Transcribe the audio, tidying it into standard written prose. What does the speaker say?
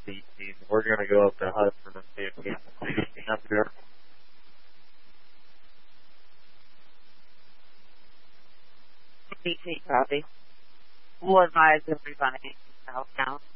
18. We're going to go up to Hudson and see if we can see anything up there. BT copy. We'll advise everybody southbound.